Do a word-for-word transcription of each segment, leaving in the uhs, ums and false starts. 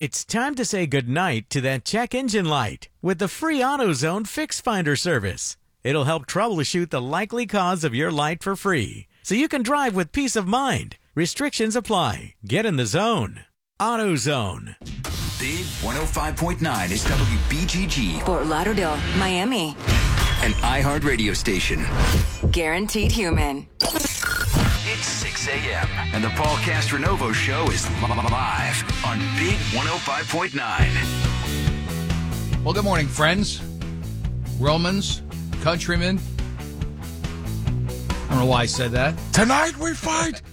It's time to say goodnight to that check engine light with the free AutoZone Fix Finder service. It'll help troubleshoot the likely cause of your light for free, so you can drive with peace of mind. Restrictions apply. Get in the zone. AutoZone. Big one oh five point nine is W B G G. Fort Lauderdale, Miami. An iHeart radio station. Guaranteed human. It's six a.m. and the Paul Castronovo Show is live on Big one oh five point nine. Well, good morning, friends, Romans, countrymen. I don't know why I said that. Tonight we fight.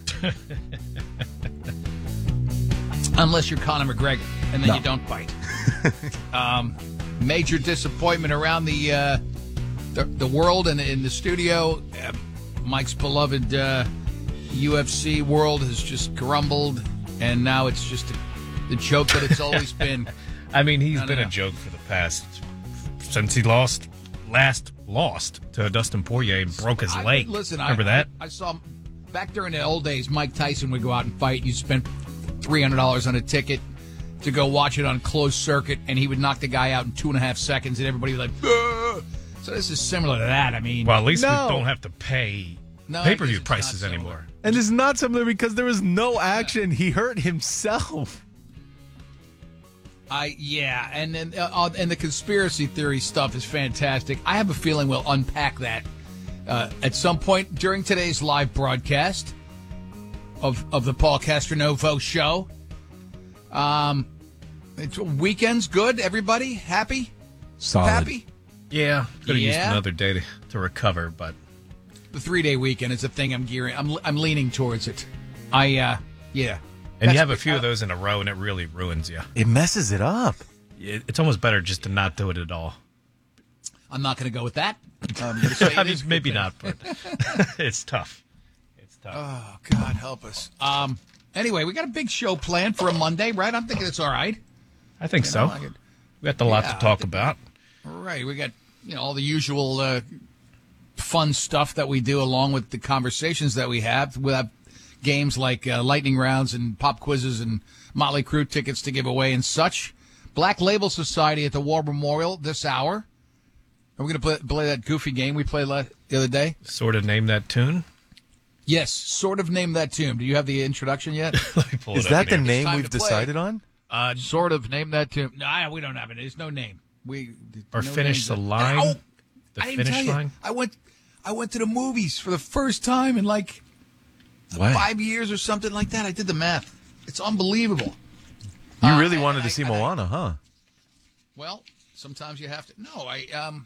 Unless you're Conor McGregor, and then No. you don't fight. um, major disappointment around the uh, the, the world and in the studio. Uh, Mike's beloved uh, U F C world has just grumbled, and now it's just a, the joke that it's always been. I mean, he's No, no, been no. a joke for the past since he lost last lost to Dustin Poirier and broke his I- leg. Listen, remember I, that? I, I saw back during the old days, Mike Tyson would go out and fight. You spent three hundred dollars on a ticket to go watch it on closed circuit, and he would knock the guy out in two and a half seconds, and everybody was like, "Ugh." So this is similar to that. I mean, Well, at least No. we don't have to pay No, I pay-per-view guess it's prices not anymore. And it's not similar because there was no action. He hurt himself. I yeah, and then uh, and the conspiracy theory stuff is fantastic. I have a feeling we'll unpack that uh, at some point during today's live broadcast of of the Paul Castronovo Show. Um, it's weekend's good. Everybody happy, Solid. happy. Yeah, could have used Yeah? another day to, to recover, but The three day weekend is a thing I'm gearing. I'm I'm leaning towards it. I uh yeah. and That's you have a big- few of uh, those in a row, and it really ruins you. It messes it up. It- It's almost better just to not do it at all. I'm not going to go with that. I'm gonna say I it mean, is good maybe thing. not, but it's tough. It's tough. Oh, God help us. Um. Anyway, we got a big show planned for a Monday, right? I'm thinking it's all right. I think You so. know, I could- We got a lot Yeah, to I talk think- about. Right. We got, you know, all the usual uh, fun stuff that we do along with the conversations that we have. We'll have games like uh, lightning rounds and pop quizzes and Motley Crue tickets to give away and such. Black Label Society at the War Memorial this hour. Are we going to play, play that goofy game we played la- the other day? Sort of name that tune. Yes, sort of name that tune. Do you have the introduction yet? Let me pull Is it up that the here. name time we've to play. decided on? Uh, Sort of name that tune. No, we don't have it. There's no name. We or no finish names. the line. Oh, the I didn't finish tell you. line. I went. I went to the movies for the first time in like What? five years or something like that. I did the math. It's unbelievable. You Uh, really and wanted I- to see and I- Moana, huh? Well, sometimes you have to. No, I um,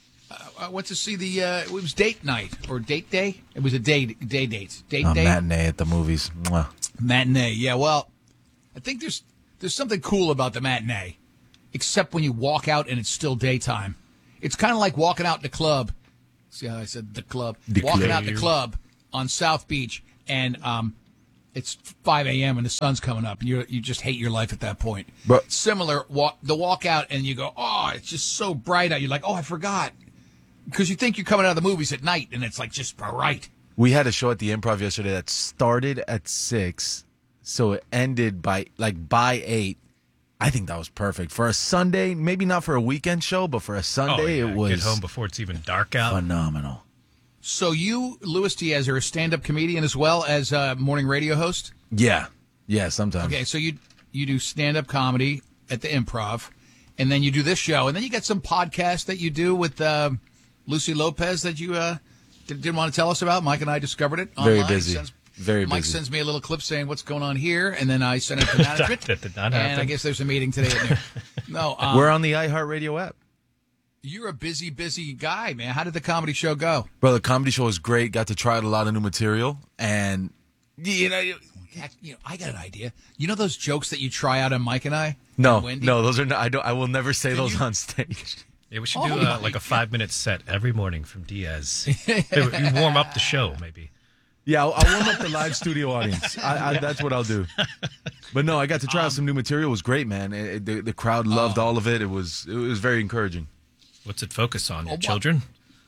I- I went to see the. Uh, it was date night or date day. It was a day day date date A day matinee at the movies. Mwah. matinee. Yeah, well, I think there's there's something cool about the matinee, except when you walk out and it's still daytime. It's kind of like walking out the club. See how I said the club? The walking club. out the club on South Beach, and um, it's five a.m. and the sun's coming up, and you you just hate your life at that point. But- Similar, walk the walk out, and you go, oh, it's just so bright out. You're like, oh, I forgot, because you think you're coming out of the movies at night, and it's like just bright. We had a show at the Improv yesterday that started at six, so it ended by like by eight. I think that was perfect for a Sunday. Maybe not for a weekend show, but for a Oh, Sunday, yeah. it was Get home before it's even dark out. phenomenal. So you, Louis Diaz, are a stand-up comedian as well as a morning radio host? Yeah, yeah. Sometimes. Okay, so you you do stand-up comedy at the Improv, and then you do this show, and then you got some podcast that you do with um, Lucy Lopez that you uh, did, didn't want to tell us about. Mike and I discovered it online. Very busy. Sends- Very Mike busy. sends me a little clip saying what's going on here, and then I send it to management. That did not And I happen. guess there's a meeting today at noon. No, um, We're on the iHeartRadio app. you're a busy, busy guy, man. How did the comedy show go? Bro, the comedy show was great. Got to try out a lot of new material, and you know, you- Heck, you know, I got an idea. You know those jokes that you try out on Mike and I? no, And Wendy? no, those are not. I don't. I will never say Can those you- on stage. Yeah, we should Oh do my uh, like a five-minute set every morning from Diaz. you warm up the show, maybe. Yeah, I'll, I'll warm up the live studio audience. I, I, that's what I'll do. But no, I got to try out some new material. It was great, man. It, it- the, the crowd loved all of it. It was it was very encouraging. What's it focus on? Your what? children?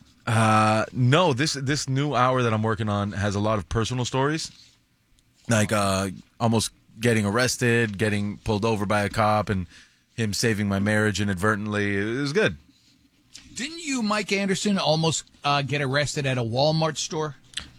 Uh, no, this this new hour that I'm working on has a lot of personal stories, like uh, almost getting arrested, getting pulled over by a cop, and him saving my marriage inadvertently. It was good. Didn't you, Mike Anderson, almost uh, get arrested at a Walmart store?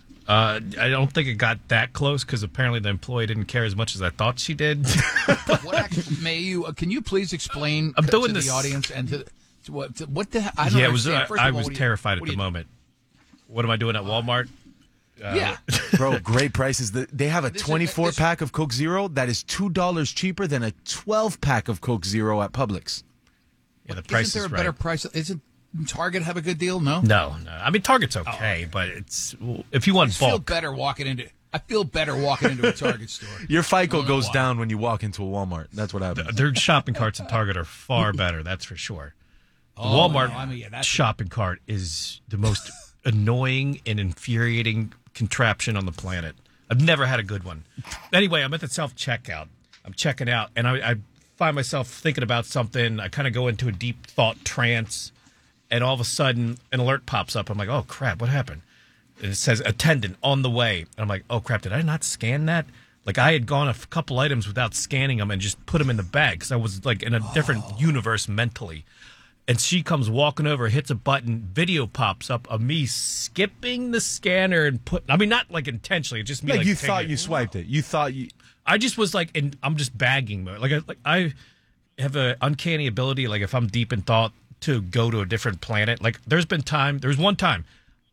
Uh, I don't think it got that close because apparently the employee didn't care as much as I thought she did. What actually, may you? Uh, can you please explain I'm to, doing to this- the audience and to, to what? To, what the? I don't yeah, it was. understand. I, First I of all, was what do you- terrified at what the do you- moment. What am I doing at Walmart? Uh, Yeah. Bro, great prices. The- They have a This is- twenty-four this- pack of Coke Zero that is two dollars cheaper than a twelve pack of Coke Zero at Publix. Yeah, the price Isn't there is a better right. price? Isn't Target have a good deal? No. No, no. I mean, Target's okay, but it's if you I want just feel bulk. better walking into. I feel better walking into a Target store. Your FICO know goes why. down when you walk into a Walmart. That's what happens. Their shopping carts at Target are far better. That's for sure. The Oh, Walmart no, I mean, yeah, that's- shopping cart is the most annoying and infuriating contraption on the planet. I've never had a good one. Anyway, I'm at the self checkout. I'm checking out, and I, I find myself thinking about something. I kind of go into a deep thought trance, and all of a sudden, an alert pops up. I'm like, "Oh crap, what happened?" And it says "attendant on the way," and I'm like, "Oh crap, did I not scan that?" Like I had gone a f- couple items without scanning them and just put them in the bag because I was like in a different universe mentally. And she comes walking over, hits a button, video pops up of me skipping the scanner and put. I mean, not like intentionally, just me like, like you taking thought it. you swiped it. You thought you. I just was like, in, I'm just bagging mode. Like I, like I have an uncanny ability. Like if I'm deep in thought, to go to a different planet. Like there's been time. There's one time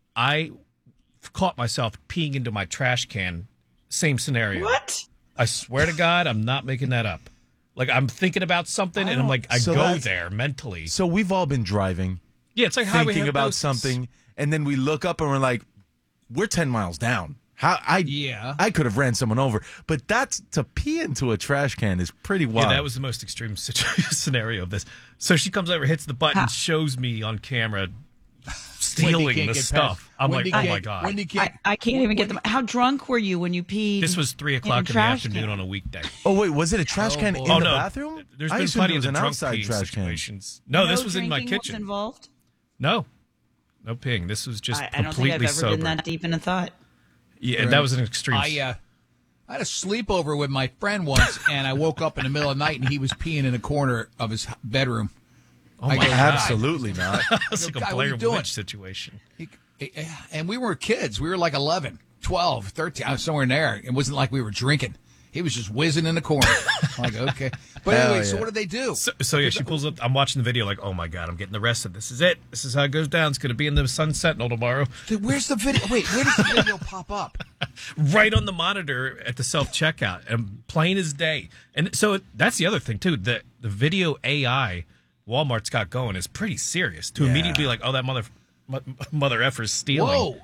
I caught myself peeing into my trash can. Same scenario. What? I swear to God, I'm not making that up. Like I'm thinking about something, and I'm like, I So go that's- there mentally. So we've all been driving, Yeah, it's like highway thinking about hypnosis. something, and then we look up and we're like, we're ten miles down. How I Yeah. I could have ran someone over, but that's to pee into a trash can is pretty wild. Yeah, that was the most extreme situ- scenario of this. So she comes over, hits the button, How- shows me on camera Wendy stealing can't the get stuff. past- I'm Wendy like, oh can't- my God. Wendy can't, I, I can't even get them. How drunk were you when you peed? This was three in a o'clock in, the trash afternoon can? on a weekday. Oh wait, was it a trash Oh, can boy. in oh the no, bathroom? There's I been assumed plenty it of was the an drunk outside peeing trash can. situations. No, No this was in my drinking was kitchen. involved? No, no peeing. This was just I, I don't think completely I've ever sober. been that deep in a thought. Yeah, that was an extreme. I uh, I had a sleepover with my friend once, and I woke up in the middle of the night, and he was peeing in a corner of his bedroom. oh I my go, God. Absolutely not. That's like Guy, a what are Blair you doing? Witch situation. He, and we were kids. We were like eleven, twelve, thirteen, I was somewhere in there. It wasn't like we were drinking. He was just whizzing in the corner. I'm like, okay. But Hell anyway, so yeah. what did they do? So, so yeah, she pulls up. I'm watching the video, like, oh my God, I'm getting arrested. This is it. This is how it goes down. It's going to be in the Sun Sentinel tomorrow. Dude, where's the video? Wait, where does the video pop up? Right on the monitor at the self checkout, and plain as day. And so that's the other thing too. The the video A I Walmart's got going is pretty serious. To Yeah. immediately be like, oh, that mother mo- mother effer's stealing. Whoa.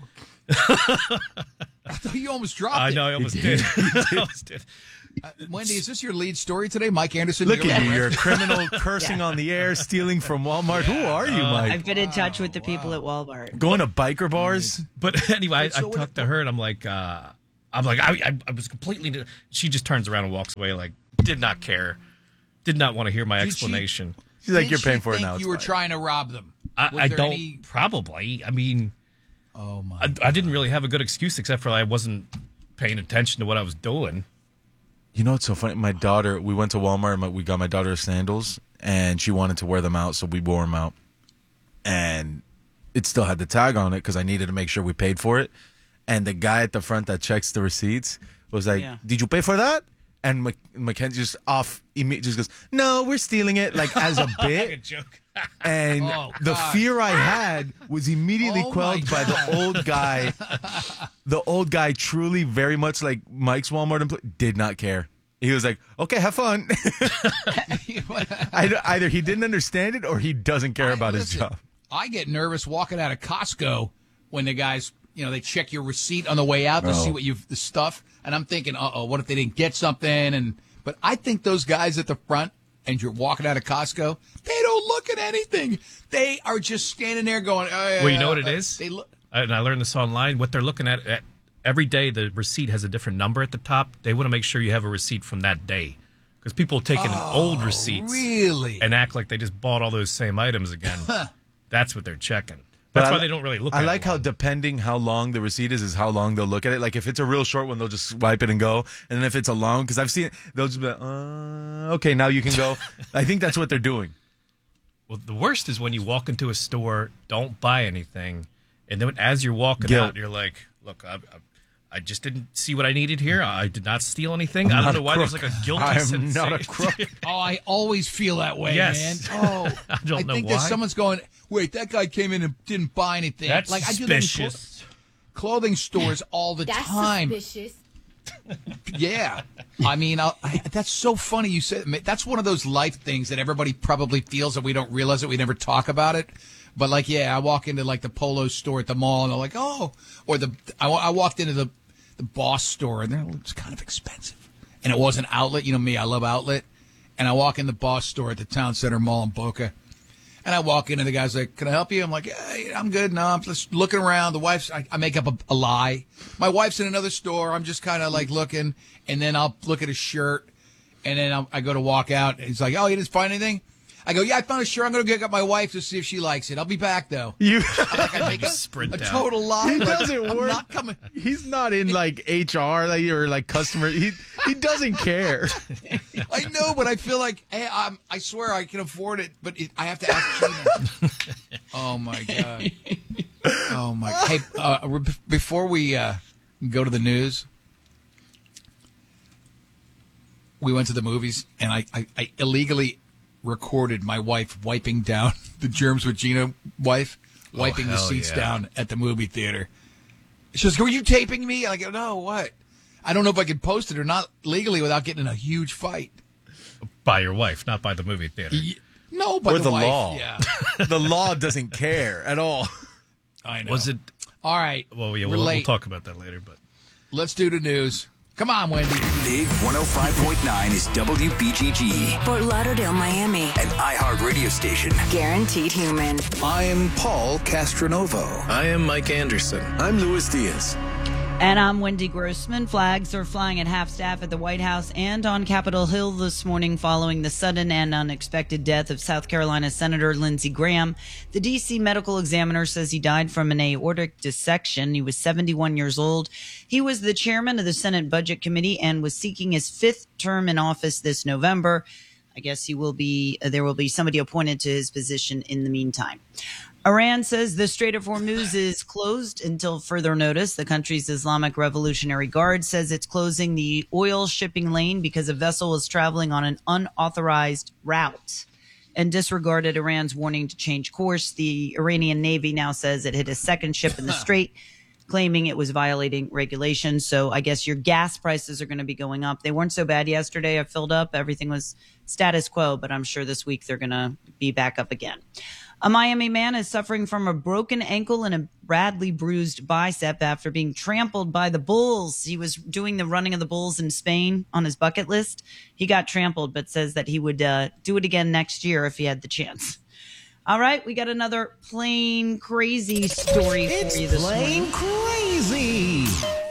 I thought you almost dropped I it. know, I almost did. I almost did. Uh, Wendy, is this your lead story today? Mike Anderson? Look you're at you, arrested? you're a criminal cursing on the air, stealing from Walmart. Who are you, Mike? I've been in touch with the people at Walmart. Going to biker bars? But anyway, I, I So what- talked to her, and I'm like, uh, I'm like, I, I, I was completely. She just turns around and walks away, like, did not care, did not want to hear my Did she- explanation. She's like, Did you're she paying for it think now. It's You were fine. trying to rob them. Was I, I there don't any- probably. I mean, Oh my! I, I didn't really have a good excuse except for I wasn't paying attention to what I was doing. You know what's so funny? My daughter, we went to Walmart, and we got my daughter sandals, and she wanted to wear them out, so we wore them out. And it still had the tag on it because I needed to make sure we paid for it. And the guy at the front that checks the receipts was like, Yeah. did you pay for that? And Mc- Mackenzie just off, imme- just goes, no, we're stealing it, like as a bit. Good joke. And Oh, the God. fear I had was immediately Oh, my quelled by God. the old guy. The old guy, truly very much like Mike's Walmart employee, did not care. He was like, okay, have fun. I- Either he didn't understand it or he doesn't care about his Listen, job. I get nervous walking out of Costco when the guys, you know, they check your receipt on the way out to Oh. see what you've the stuff, and I'm thinking, uh oh, what if they didn't get something? And but I think those guys at the front, and you're walking out of Costco, they don't look at anything. They are just standing there going, oh, yeah, Well, you know what it uh, is? They look. And I learned this online. What they're looking at, at every day, the receipt has a different number at the top. They want to make sure you have a receipt from that day. Because people take in old receipts Really? and act like they just bought all those same items again. That's what they're checking. That's I why li- they don't really look I at it like how long. depending how long the receipt is, is how long they'll look at it. Like if it's a real short one, they'll just swipe it and go. And then if it's a long, because I've seen it, they'll just be like, uh, okay, now you can go. I think that's what they're doing. Well, the worst is when you walk into a store, don't buy anything, and then as you're walking Guilt. out, you're like, "Look, I, I, I just didn't see what I needed here. I did not steal anything. I'm I not don't know a why there's crook. like a guilty I am sensation." not a crook. Oh, I always feel that way, Yes. man. Oh, I don't know think why. that someone's going, wait, that guy came in and didn't buy anything. That's like I do that in clo- suspicious. clothing stores all the That's time. suspicious. Yeah. I mean, I'll, I, that's so funny you said. That's one of those life things that everybody probably feels that we don't realize that we never talk about it. But like, yeah, I walk into like the Polo store at the mall and they're like, oh, or the I, I walked into the the Boss store and they're it's kind of expensive, and it was an outlet. You know me, I love outlet, and I walk in the Boss store at the Town Center Mall in Boca. And I walk in and the guy's like, can I help you? I'm like, hey, I'm good. No, I'm just looking around. The wife's, I, I make up a, a lie. My wife's in another store. I'm just kind of like looking. And then I'll look at his shirt. And then I'll, I go to walk out. And he's like, oh, you didn't find anything? I go, yeah, I found a shirt. I'm going to get up my wife to see if she likes it. I'll be back, though. You. Like I make a, Sprint a out. total lie. He Like, doesn't I'm work. not coming. He's not in like H R like, or like customer. He he doesn't care. I know, but I feel like, hey, I'm, I swear I can afford it, but it, I have to ask Gina. Oh, my God. Oh, my. Hey, uh, re- before we uh, go to the news, we went to the movies, and I, I, I illegally recorded my wife wiping down the Germs with Gina wife, wiping the hell seats yeah. down at the movie theater. She goes, were you taping me? And I go, no, what? I don't know if I can post it or not legally without getting in a huge fight. By your wife, not by the movie theater. Y- No, but Or the wife. law. Yeah, The law doesn't care at all. I know. Was it? All right. Well, yeah, we're we'll, we'll late. talk about that later. But Let's do the news. Come on, Wendy. Big one oh five point nine is W B G G, Fort Lauderdale, Miami. an iHeart radio station. Guaranteed human. I'm Paul Castronovo. I am Mike Anderson. I'm Luis Diaz. And I'm Wendy Grossman. Flags are flying at half staff at the White House and on Capitol Hill this morning following the sudden and unexpected death of South Carolina Senator Lindsey Graham. The D C medical examiner says he died from an aortic dissection. He was seventy-one years old. He was the chairman of the Senate Budget Committee and was seeking his fifth term in office this November. I guess he will be, uh, there will be somebody appointed to his position in the meantime. Iran says the Strait of Hormuz is closed until further notice. The country's Islamic Revolutionary Guard says it's closing the oil shipping lane because a vessel was traveling on an unauthorized route and disregarded Iran's warning to change course. The Iranian Navy now says it hit a second ship in the strait, claiming it was violating regulations. So I guess your gas prices are going to be going up. They weren't so bad yesterday. I filled up. Everything was status quo, but I'm sure this week they're going to be back up again. A Miami man is suffering from a broken ankle and a badly bruised bicep after being trampled by the bulls. He was doing the running of the bulls in Spain on his bucket list. He got trampled, but says that he would uh, do it again next year if he had the chance. All right, we got another plain crazy story for you this morning. crazy.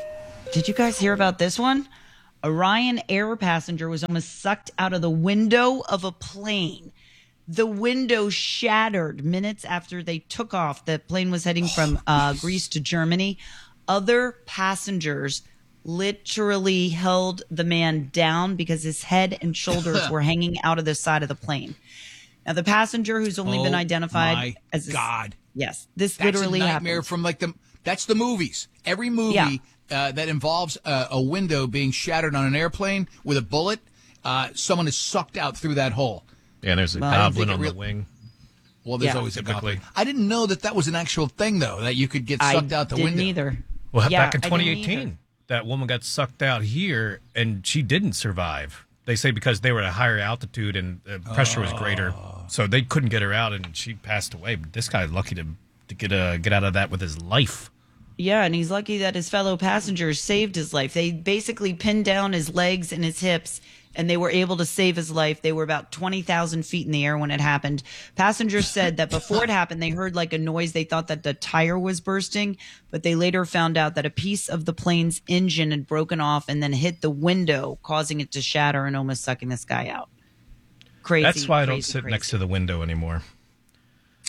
Did you guys hear about this one? A Ryanair passenger was almost sucked out of the window of a plane. The window shattered minutes after they took off. The plane was heading from uh, Greece to Germany. Other passengers literally held the man down because his head and shoulders were hanging out of the side of the plane. Now, the passenger, who's only Oh, been identified my as this, God. yes, this That's literally a nightmare happened. from like the. That's the movies. Every movie Yeah. uh, that involves uh, a window being shattered on an airplane with a bullet, uh, someone is sucked out through that hole. yeah, there's a Well, I don't goblin think on it the real- wing. Well, there's Yeah. always a Typically. goblin. I didn't know that that was an actual thing, though, that you could get I sucked out the didn't window. either. Well, Yeah, back in I didn't twenty either. eighteen, that woman got sucked out here, and she didn't survive. They say because they were at a higher altitude and the pressure was greater, so they couldn't get her out, and she passed away. But this guy's lucky to to get uh, get out of that with his life. Yeah, and he's lucky that his fellow passengers saved his life. They basically pinned down his legs and his hips, and they were able to save his life. They were about twenty thousand feet in the air when it happened. Passengers said that before it happened, they heard like a noise. They thought that the tire was bursting, but they later found out that a piece of the plane's engine had broken off and then hit the window, causing it to shatter and almost sucking this guy out. Crazy. That's why I don't crazy, sit crazy. next to the window anymore.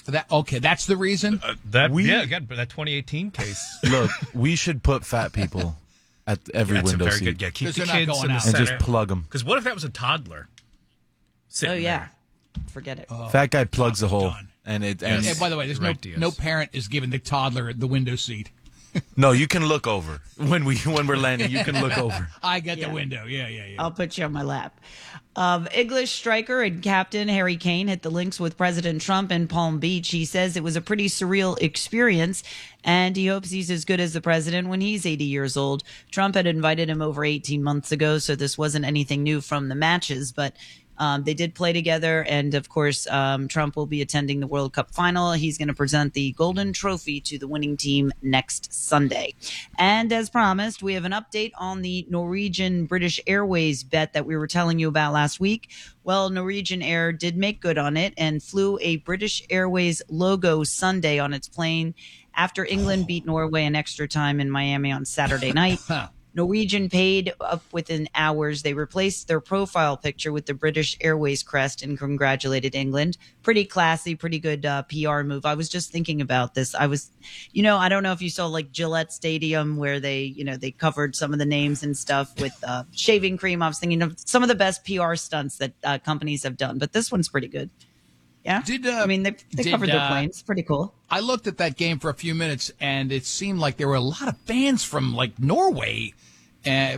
That okay, that's the reason. Uh, that We- yeah, again, but that twenty eighteen case. Look, we should put fat people at every That's a window very seat good. Yeah, keep 'Cause the they're not kids going in the out. and center. just plug them. Because what if that was a toddler? Sitting Oh yeah, there? forget it. Fat guy plugs a hole, done. and it. And, And and by the way, there's no Right, Diaz. no parent is giving the toddler the window seat. no, you can look over when we when we're landing. You can look over. I get Yeah. the window. Yeah, yeah, yeah. I'll put you on my lap. Um, English striker and captain Harry Kane hit the links with President Trump in Palm Beach. He says it was a pretty surreal experience, and he hopes he's as good as the president when he's eighty years old. Trump had invited him over eighteen months ago, so this wasn't anything new from the matches, but Um, they did play together, and of course, um, Trump will be attending the World Cup final. He's going to present the Golden Trophy to the winning team next Sunday. And as promised, we have an update on the Norwegian British Airways bet that we were telling you about last week. Well, Norwegian Air did make good on it and flew a British Airways logo Sunday on its plane after England beat Norway in extra time in Miami on Saturday night. Norwegian paid up within hours. They replaced their profile picture with the British Airways crest and congratulated England. Pretty classy, pretty good uh, P R move. I was just thinking about this. I was, you know, I don't know if you saw like Gillette Stadium where they, you know, they covered some of the names and stuff with uh, shaving cream. I was thinking of some of the best P R stunts that uh, companies have done, but this one's pretty good. Yeah. Did, uh, I mean, they, they did, covered their uh, planes. Pretty cool. I looked at that game for a few minutes, and it seemed like there were a lot of fans from like Norway, uh,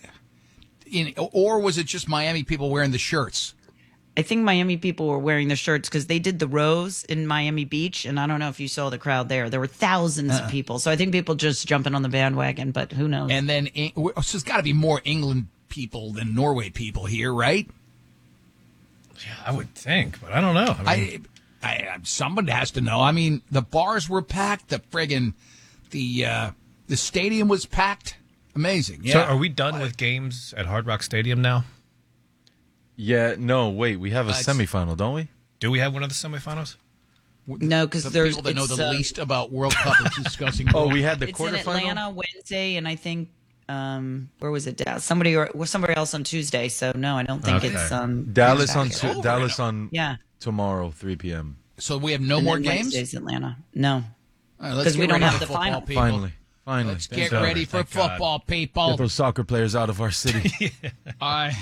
in, or was it just Miami people wearing the shirts? I think Miami people were wearing the shirts because they did the Rose in Miami Beach, and I don't know if you saw the crowd there. There were thousands Uh-uh. of people, so I think people just jumping on the bandwagon, but who knows? And then Eng- so there's got to be more England people than Norway people here, right? Yeah, I would think, but I don't know. I mean, I, I, I somebody has to know. I mean, the bars were packed. The friggin' the uh, the stadium was packed. Amazing. Yeah. So are we done with games at Hard Rock Stadium now? Yeah, no, wait, we have a Uh, it's- semifinal, don't we? Do we have one of the semifinals? no, because the there's people that know it's, the uh, least about World Cup is discussing. Oh, we had the It's in quarterfinal. Atlanta Wednesday, and I think um, where was it? Uh, Somebody or was somebody else on Tuesday. So no, I don't think Okay. it's um, Dallas on Saturday. tu- Dallas on Yeah, tomorrow, three p.m. So we have no and more then games. Wednesday's Atlanta. No, All right, let's 'Cause we get don't ready have for the football, final. people. Finally, finally. Let's get over. ready for Thank God. football, Get people. those soccer players out of our city. All right.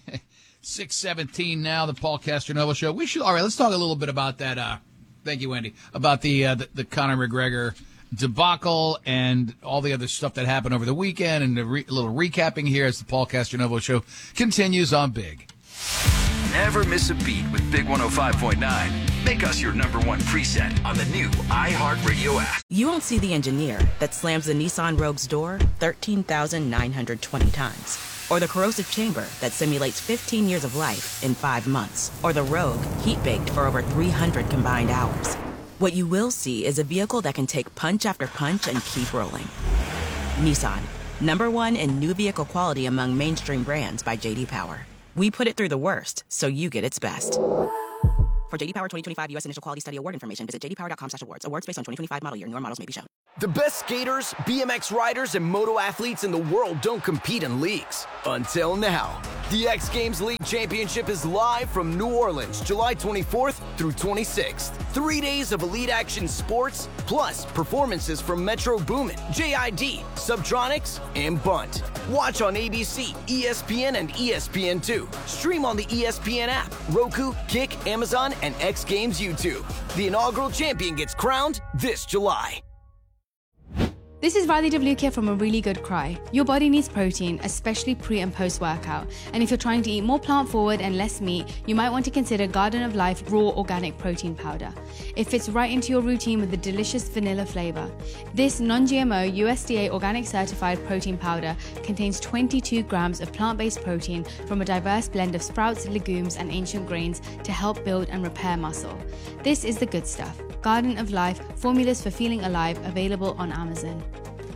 six seventeen now, the Paul Castronova Show. We should, all right, let's talk a little bit about that. Uh, thank you, Wendy. About the, uh, the, the Conor McGregor debacle and all the other stuff that happened over the weekend, and a re- little recapping here as the Paul Castronova Show continues on Big. Never miss a beat with Big one oh five point nine. Make us your number one preset on the new iHeartRadio app. You won't see the engineer that slams the Nissan Rogue's door thirteen thousand nine hundred twenty times. Or the corrosive chamber that simulates fifteen years of life in five months. Or the Rogue heat-baked for over three hundred combined hours. What you will see is a vehicle that can take punch after punch and keep rolling. Nissan, number one in new vehicle quality among mainstream brands by J D Power. We put it through the worst, so you get its best. For J D Power twenty twenty-five U S Initial Quality Study Award information, visit j d power dot com slash awards. Awards based on twenty twenty-five model year. Newer models may be shown. The best skaters, B M X riders, and moto athletes in the world don't compete in leagues. Until now. The X Games League Championship is live from New Orleans, July twenty-fourth through twenty-sixth. Three days of elite action sports, plus performances from Metro Boomin, J I D, Subtronics, and Bunt. Watch on A B C, E S P N, and E S P N two. Stream on the E S P N app, Roku, Kick, Amazon, and X Games YouTube. The inaugural champion gets crowned this July. This is Riley DeVluke here from A Really Good Cry. Your body needs protein, especially pre and post workout. And if you're trying to eat more plant forward and less meat, you might want to consider Garden of Life Raw Organic Protein Powder. It fits right into your routine with a delicious vanilla flavor. This non-G M O U S D A organic certified protein powder contains twenty-two grams of plant-based protein from a diverse blend of sprouts, legumes, and ancient grains to help build and repair muscle. This is the good stuff. Garden of Life, formulas for feeling alive, available on Amazon.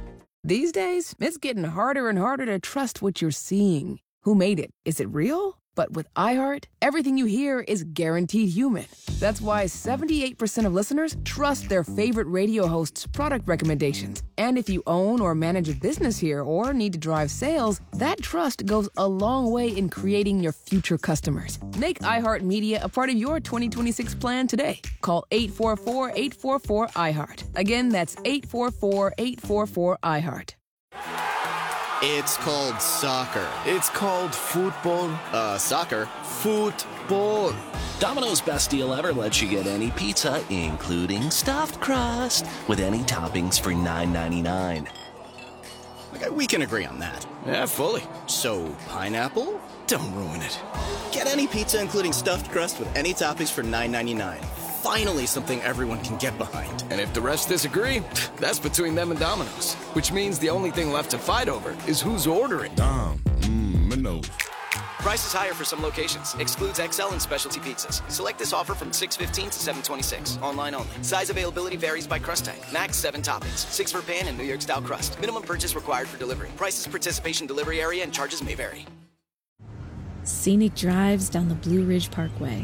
These days, it's getting harder and harder to trust what you're seeing. Who made it? Is it real? But with iHeart, everything you hear is guaranteed human. That's why seventy-eight percent of listeners trust their favorite radio hosts' product recommendations. And if you own or manage a business here or need to drive sales, that trust goes a long way in creating your future customers. Make iHeartMedia a part of your twenty twenty-six plan today. Call eight four four, eight four four, iHeart. Again, that's eight four four, eight four four, iHeart. It's called soccer. It's called football. Uh, soccer. Football. Domino's Best Deal Ever lets you get any pizza, including stuffed crust, with any toppings for nine ninety-nine. Okay, we can agree on that. Yeah, fully. So, pineapple? Don't ruin it. Get any pizza, including stuffed crust, with any toppings for nine ninety-nine. Finally, something everyone can get behind. And if the rest disagree, that's between them and Domino's. Which means the only thing left to fight over is who's ordering. Dom, mmm, no. Price is higher for some locations. Excludes X L and specialty pizzas. Select this offer from six fifteen to seven twenty-six. Online only. Size availability varies by crust type. Max seven toppings. Six for pan and New York style crust. Minimum purchase required for delivery. Prices, participation, delivery area, and charges may vary. Scenic drives down the Blue Ridge Parkway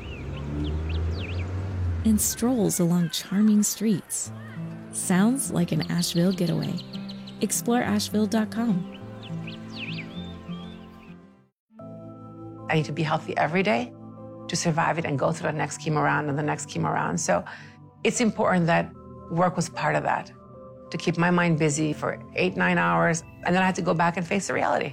and strolls along charming streets. Sounds like an Asheville getaway. Explore asheville dot com. I need to be healthy every day to survive it and go through the next chemo round and the next chemo round. So it's important that work was part of that, to keep my mind busy for eight, nine hours. And then I had to go back and face the reality.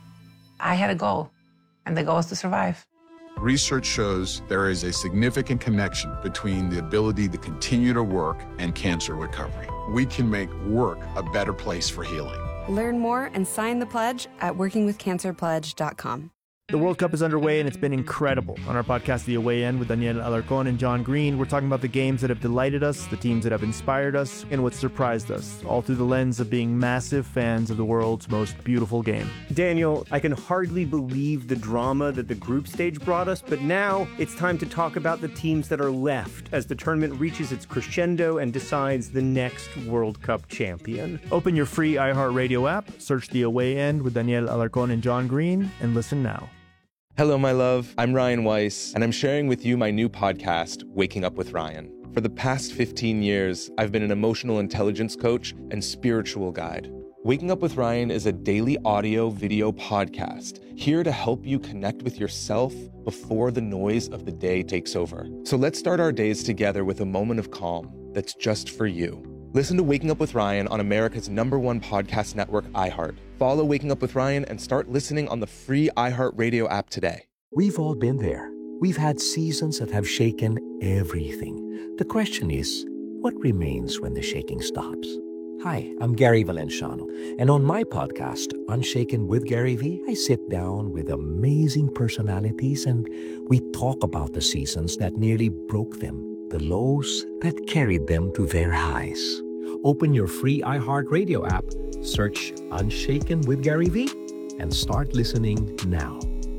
I had a goal, and the goal is to survive. Research shows there is a significant connection between the ability to continue to work and cancer recovery. We can make work a better place for healing. Learn more and sign the pledge at working with cancer pledge dot com. The World Cup is underway, and it's been incredible. On our podcast, The Away End, with Daniel Alarcon and John Green, we're talking about the games that have delighted us, the teams that have inspired us, and what surprised us, all through the lens of being massive fans of the world's most beautiful game. Daniel, I can hardly believe the drama that the group stage brought us, but now it's time to talk about the teams that are left as the tournament reaches its crescendo and decides the next World Cup champion. Open your free iHeartRadio app, search The Away End with Daniel Alarcon and John Green, and listen now. Hello, my love. I'm Ryan Weiss, and I'm sharing with you my new podcast, Waking Up with Ryan. For the past fifteen years, I've been an emotional intelligence coach and spiritual guide. Waking Up with Ryan is a daily audio video podcast here to help you connect with yourself before the noise of the day takes over. So let's start our days together with a moment of calm that's just for you. Listen to Waking Up with Ryan on America's number one podcast network, iHeart. Follow Waking Up with Ryan and start listening on the free iHeartRadio app today. We've all been there. We've had seasons that have shaken everything. The question is, what remains when the shaking stops? Hi, I'm Gary Valenciano, and on my podcast, Unshaken with Gary V, I sit down with amazing personalities and we talk about the seasons that nearly broke them, the lows that carried them to their highs. Open your free iHeartRadio app, search Unshaken with Gary V, and start listening now.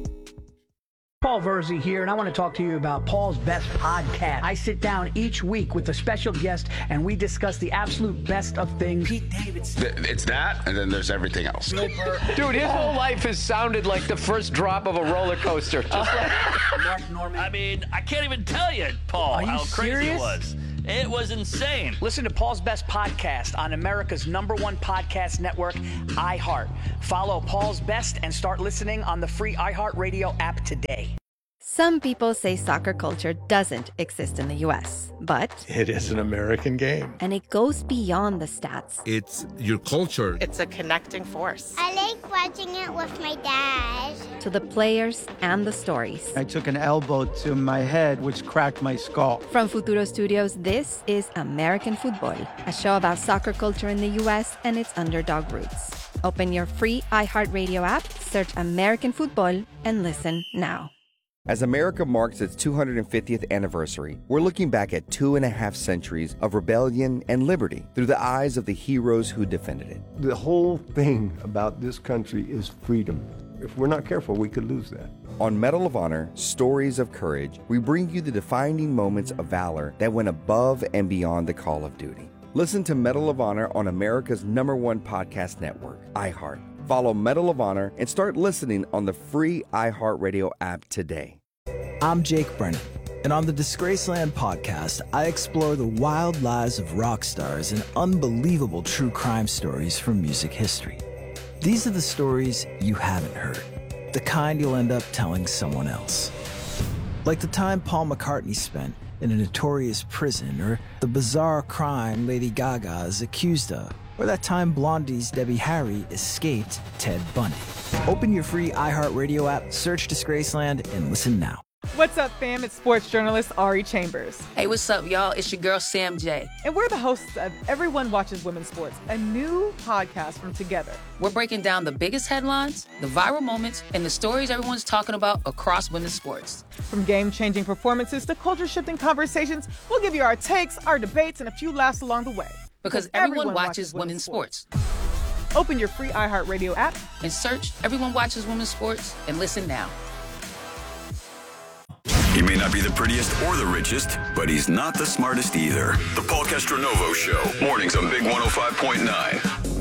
Paul Verzi here, and I want to talk to you about Paul's Best Podcast. I sit down each week with a special guest, and we discuss the absolute best of things. Pete Davidson. It's that, and then there's everything else. Dude, his whole life has sounded like the first drop of a roller coaster. Just like Mark Norman. I mean, I can't even tell you, Paul, you how crazy serious? it was. It was insane. Listen to Paul's Best Podcast on America's number one podcast network, iHeart. Follow Paul's Best and start listening on the free iHeartRadio app today. Some people say soccer culture doesn't exist in the U S, but it is an American game. And it goes beyond the stats. It's your culture. It's a connecting force. I like watching it with my dad. To the players and the stories. I took an elbow to my head, which cracked my skull. From Futuro Studios, this is American Football, a show about soccer culture in the U S and its underdog roots. Open your free iHeartRadio app, search American Football, and listen now. As America marks its two hundred fiftieth anniversary, we're looking back at two and a half centuries of rebellion and liberty through the eyes of the heroes who defended it. The whole thing about this country is freedom. If we're not careful, we could lose that. On Medal of Honor, Stories of Courage, we bring you the defining moments of valor that went above and beyond the call of duty. Listen to Medal of Honor on America's number one podcast network, iHeart. Follow Medal of Honor and start listening on the free iHeartRadio app today. I'm Jake Brennan, and on the Disgraceland podcast, I explore the wild lives of rock stars and unbelievable true crime stories from music history. These are the stories you haven't heard, the kind you'll end up telling someone else. Like the time Paul McCartney spent in a notorious prison, or the bizarre crime Lady Gaga is accused of, or that time Blondie's Debbie Harry escaped Ted Bundy. Open your free iHeartRadio app, search Disgraceland, and listen now. What's up, fam? It's sports journalist Ari Chambers. Hey, what's up, y'all? It's your girl, Sam J. And we're the hosts of Everyone Watches Women's Sports, a new podcast from Together. We're breaking down the biggest headlines, the viral moments, and the stories everyone's talking about across women's sports. From game-changing performances to culture-shifting conversations, we'll give you our takes, our debates, and a few laughs along the way. Because, because everyone, everyone watches, watches women's sports. sports. Open your free iHeartRadio app and search Everyone Watches Women's Sports and listen now. He may not be the prettiest or the richest, but he's not the smartest either. The Paul Castronovo Show, mornings on Big one oh five point nine.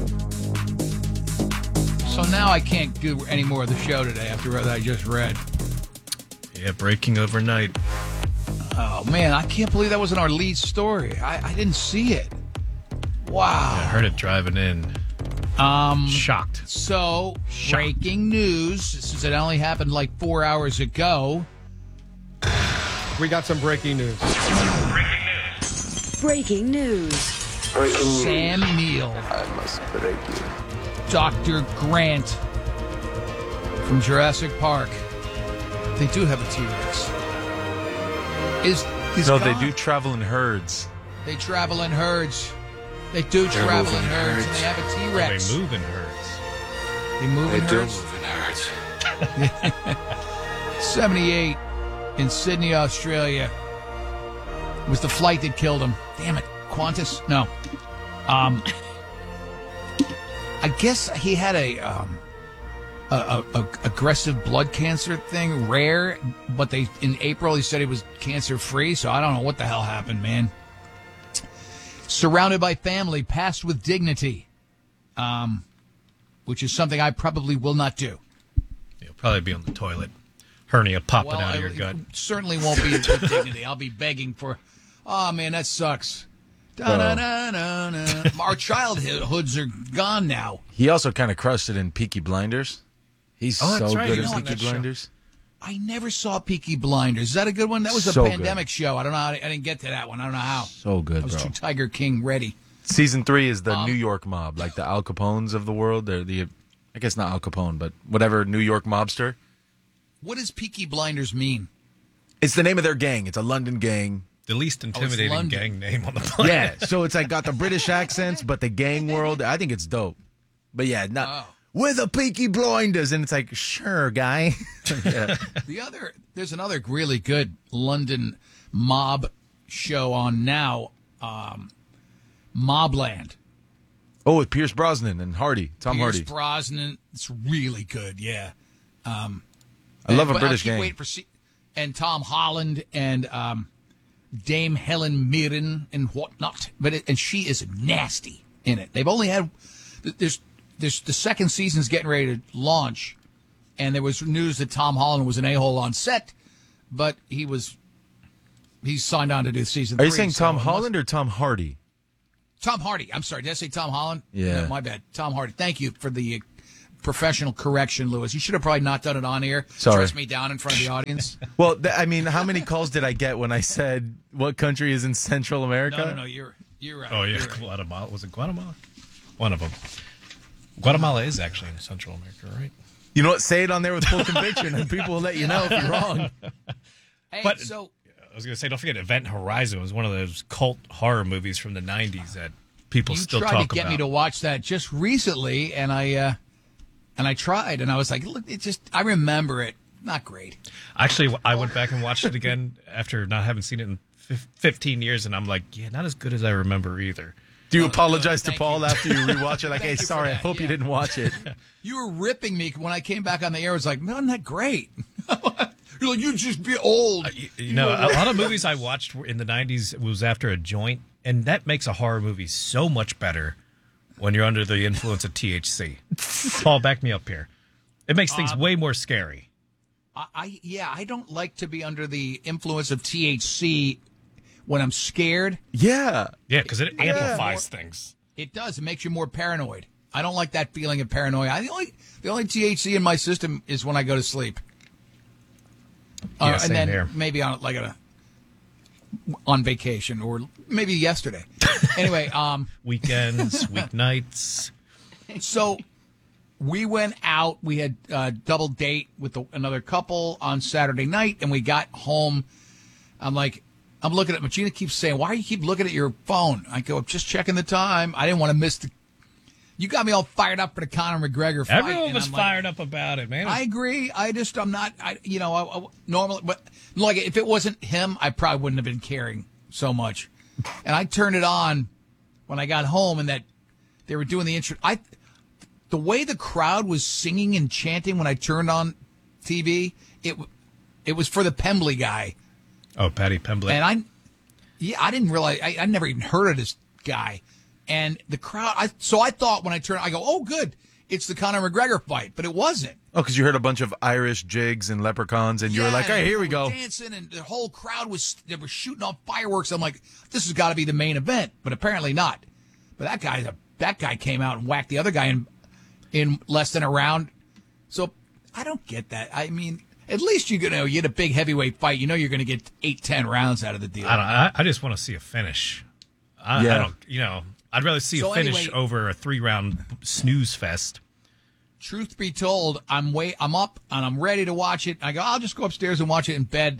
So now I can't do any more of the show today after what I just read. Yeah, breaking overnight. Oh, man, I can't believe that wasn't our lead story. I, I didn't see it. Wow. Yeah, I heard it driving in. Um, Shocked. So, Shocked. Breaking news. Since it only happened like four hours ago. We got some breaking news. Breaking news. Breaking news. Breaking news. Sam Neill. I must break you. Doctor Grant from Jurassic Park. They do have a T-Rex. Is, is no, gone. They do travel in herds. They travel in herds. They do They're travel in herds. herds, and they have a T-Rex. They move in herds. They move they in do herds. move in herds. seventy-eight in Sydney, Australia, was the flight that killed him. Damn it, Qantas? No. Um, I guess he had a, um, a, a, a aggressive blood cancer thing, rare, but they in April he said he was cancer free. So I don't know what the hell happened, man. Surrounded by family, passed with dignity, um, which is something I probably will not do. You'll probably be on the toilet. Hernia popping well, out of your it, gut. It certainly won't be with dignity. I'll be begging for, oh, man, that sucks. Da-da-da-da-da. Our childhoods are gone now. He also kind of crushed it in Peaky Blinders. He's oh, so right. good you at know, Peaky Blinders. Show. I never saw Peaky Blinders. Is that a good one? That was a so pandemic good. show. I don't know. How to, I didn't get to that one. I don't know how. So good, I was bro. too Tiger King ready. Season three is the um, New York mob, like the Al Capones of the world. They're the, I guess not Al Capone, but whatever New York mobster. What does Peaky Blinders mean? It's the name of their gang. It's a London gang. The least intimidating oh, gang name on the planet. Yeah, so it's like got the British accents, but the gang world. I think it's dope. But yeah, not oh. with the Peaky Blinders, and it's like, sure, guy. Yeah. The other, there's another really good London mob show on now, um, Mobland. Oh, with Pierce Brosnan and Hardy, Tom Pierce Hardy. Pierce Brosnan. It's really good. Yeah. Um, I love and, a British I keep gang. Waiting for, and Tom Holland and um, Dame Helen Mirren and whatnot. But it, and she is nasty in it. They've only had there's there's the second season's getting ready to launch, and there was news that Tom Holland was an a-hole on set, but he was he's signed on to do season. Are you three, saying so Tom Holland or Tom Hardy? Tom Hardy. I'm sorry. Did I say Tom Holland? Yeah. No, my bad. Tom Hardy. Thank you for the professional correction, Lewis. You should have probably not done it on air. Sorry. Dress me down in front of the audience. Well, th- I mean, how many calls did I get when I said what country is in Central America? No, no, no. You're you're right. Oh, yeah. Right. Guatemala. Was it Guatemala? One of them. Guatemala is actually in Central America, right? You know what? Say it on there with full conviction, and people will let you know if you're wrong. Hey, but so I was going to say, don't forget Event Horizon was one of those cult horror movies from the nineties that people you still talk tried about. to get me to watch that just recently, and I uh, and I tried, and I was like, look, it just I remember it. Not great. Actually, I went back and watched it again after not having seen it in fifteen years, and I'm like, yeah, not as good as I remember either. Do you apologize to Paul after you rewatch it? Like, hey, sorry, I hope yeah. you didn't watch it. You were ripping me when I came back on the air. I was like, wasn't that great? You're like, you just be old. Uh, you, you know, a lot of movies I watched in the nineties was after a joint, and that makes a horror movie so much better when you're under the influence of T H C. Paul, back me up here. It makes things Um, way more scary. I, I yeah, I don't like to be under the influence of T H C when I'm scared. Yeah. Yeah, because it Yeah. amplifies things. It does. It makes you more paranoid. I don't like that feeling of paranoia. I, the only the only T H C in my system is when I go to sleep. Uh, Yeah, and same then here. maybe on like a on vacation or maybe yesterday. Anyway, um, Weekends, weeknights. So we went out. We had a double date with the, another couple on Saturday night, and we got home. I'm like, I'm looking at Regina keeps saying, "Why do you keep looking at your phone?" I go, "I'm just checking the time. I didn't want to miss the." You got me all fired up for the Conor McGregor fight. Everyone and was I'm like, fired up about it, man. I agree. I just, I'm not, I, you know, I, I, normally, but like if it wasn't him, I probably wouldn't have been caring so much. And I turned it on when I got home, and that they were doing the intro. I, the way the crowd was singing and chanting when I turned on T V, it, it was for the Pembley guy. Oh, Patty Pembley. And I, yeah, I didn't realize, I, I never even heard of this guy. And the crowd, I, so I thought when I turned, I go, oh, good, it's the Conor McGregor fight, but it wasn't. Oh, because you heard a bunch of Irish jigs and leprechauns, and you were like, hey, here we go. Dancing, and the whole crowd was, they were shooting off fireworks. I'm like, this has got to be the main event, but apparently not. But that guy, that guy came out and whacked the other guy in, in less than a round. So I don't get that. I mean, at least you know you get a big heavyweight fight. You know you're going to get eight, ten rounds out of the deal. I don't. I, I just want to see a finish. I, Yeah. I don't. You know, I'd rather see So a finish anyway- over a three-round snooze fest. Truth be told, I'm way I'm up and I'm ready to watch it. I go, I'll just go upstairs and watch it in bed.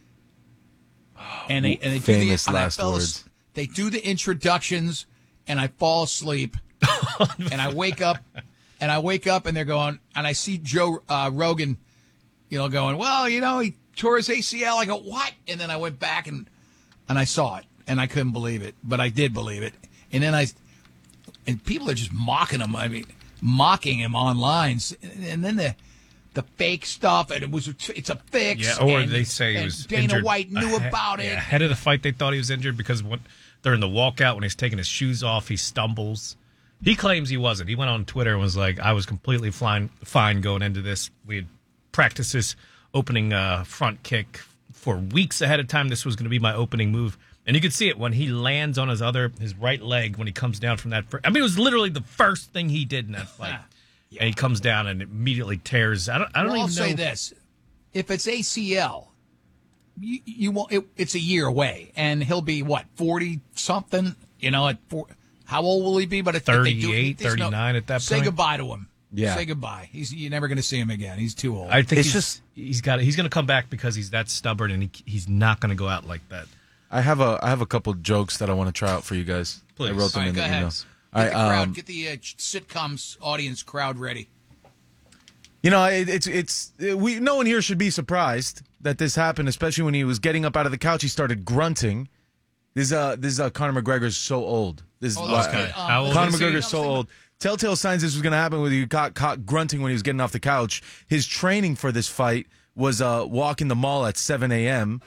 And they and they Famous do the, and I last fell as- words. They do the introductions, and I fall asleep, and I wake up, and I wake up, and they're going, and I see Joe uh, Rogan, you know, going, well, you know, he tore his A C L. I go, what? And then I went back and and I saw it, and I couldn't believe it, but I did believe it. And then I, and people are just mocking him. I mean, mocking him online, and then the the fake stuff, and it was it's a fix. Yeah, or and- they say he and was Dana injured White knew ahe- about yeah, it. ahead of the fight. They thought he was injured because when during the walkout when he's taking his shoes off, he stumbles. He claims he wasn't. He went on Twitter and was like, "I was completely fine, fine going into this. We had practiced this opening uh, front kick for weeks ahead of time. This was going to be my opening move." And you could see it when he lands on his other, his right leg when he comes down from that. Fir- I mean, it was literally the first thing he did in that fight. And he comes down and immediately tears. I don't. I don't Well, even I'll know. say this: if it's A C L, you, you won't. It, it's a year away, and he'll be what forty something. You know, at four, how old will he be? But if if they do, thirty-eight, there's no- thirty-nine at that say point. goodbye to him. Yeah. say goodbye. He's you're never going to see him again. He's too old. I think he's just he's got he's going to come back because he's that stubborn and he, he's not going to go out like that. I have a I have a couple jokes that I want to try out for you guys. Please. I wrote them All right, in go the ahead. email. Get All the right, crowd, um, get the uh, sitcoms audience crowd ready. You know, it, it's it's we. No one here should be surprised that this happened, especially when he was getting up out of the couch. He started grunting. This uh this uh Conor McGregor's so old. This Oh, uh, that's good. How old Conor is he? McGregor's so old. Telltale signs this was going to happen when he got caught grunting when he was getting off the couch. His training for this fight was uh walking the mall at seven a.m.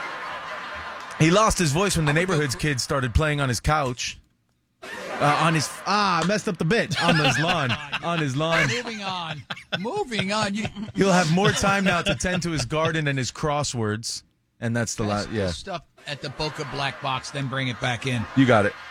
He lost his voice when the neighborhood's kids started playing on his couch. Uh, on his ah, I messed up the bit on his lawn. On his lawn. Moving on. Moving on. You, He'll have more time now to tend to his garden and his crosswords, and that's the last. Test Yeah, this stuff at the Boca Black Box, then bring it back in. you got it.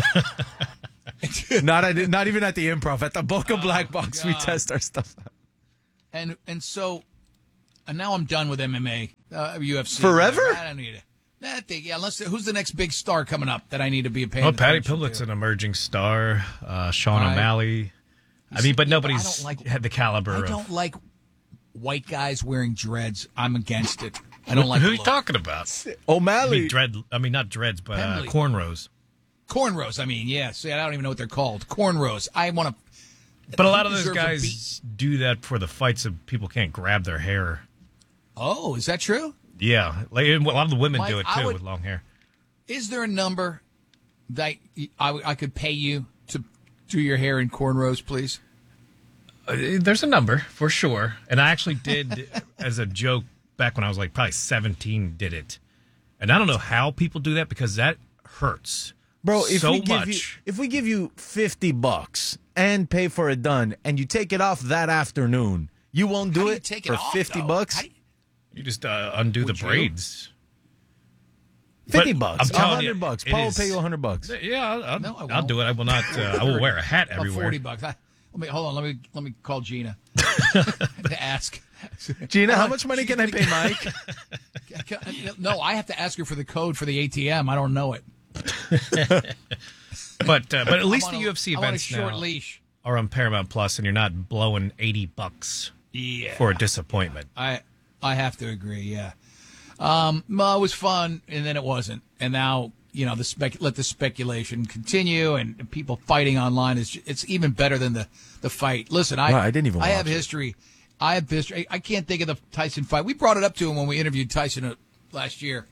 not at, not even at the Improv. At the Boca Black Box, we God. test our stuff out. And and so, and now I'm done with M M A, uh, U F C. Forever? I don't need it. That thing, yeah. Unless who's the next big star coming up that I need to be paying Well, Patty attention Pimblett to? an emerging star. Uh, Sean Right. O'Malley. I mean, but Yeah, but I nobody's don't like- had the caliber I of. don't like white guys wearing dreads. I'm against it. I don't like Who the are you look. talking about? O'Malley. I mean, dread. I mean, not dreads, but uh, Pembley. cornrows. Cornrows. I mean, yeah. See, I don't even know what they're called. Cornrows. I want to. But a lot of those guys do that for the fights so people can't grab their hair. Oh, is that true? Yeah, like a lot of the women Mike, do it I too would- with long hair. Is there a number that I, I could pay you to do your hair in cornrows, please? Uh, there's a number for sure, and I actually did as a joke back when I was like probably seventeen. Did it, and I don't know how people do that because that hurts. Bro, if so we give much. you if we give you fifty bucks and pay for it done, and you take it off that afternoon, you won't do How do you it take it for off, fifty though? bucks. How do you- You just uh, undo the Would you? braids. Fifty But bucks, I'm a telling hundred you, bucks. it Paul will is- pay you a hundred bucks. Yeah, I'll, I'll, No, I I'll won't. do it. I will not. Uh, I will wear a hat About everywhere. forty bucks. I, let me hold on. Let me let me call Gina to ask. Gina, how Uh, much money she's can I the- pay Mike? No, I have to ask her for the code for the A T M. I don't know it. But uh, but at least I'm the on a- U F C I'm on a events short now leash. are on Paramount Plus, and you're not blowing eighty bucks Yeah. for a disappointment. I I have to agree. Yeah. Um, well, it was fun, and then it wasn't, and now you know the spec. Let the speculation continue, and people fighting online is it's even better than the the fight. Listen, I Wow, I didn't even I have watch it. history. I have history. I can't think of the Tyson fight. We brought it up to him when we interviewed Tyson uh, last year.